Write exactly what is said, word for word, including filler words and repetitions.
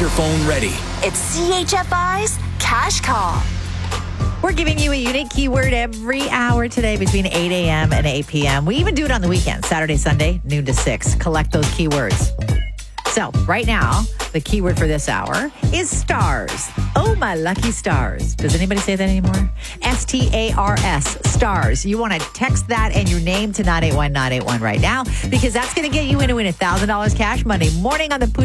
your phone ready. It's C H F I's Cash Call. We're giving you a unique keyword every hour today between eight a.m. and eight p.m. We even do it on the weekend, Saturday, Sunday, noon to six. Collect those keywords. So right now, the keyword for this hour is stars. Oh, my lucky stars. Does anybody say that anymore? S T A R S, stars. You want to text that and your name to nine eight one nine eight one right now because that's going to get you in to win one thousand dollars cash Monday morning on the Pooch